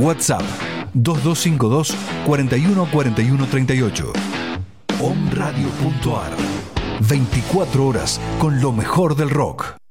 WhatsApp 2252 41 41 38. Omradio.ar. 24 horas con lo mejor del rock.